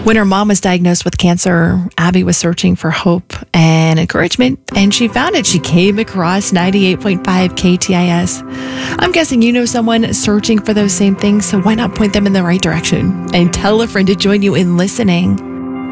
When her mom was diagnosed with cancer, Abby was searching for hope and encouragement, and she found it. She came across 98.5 KTIS. I'm guessing you know someone searching for those same things, so why not point them in the right direction and tell a friend to join you in listening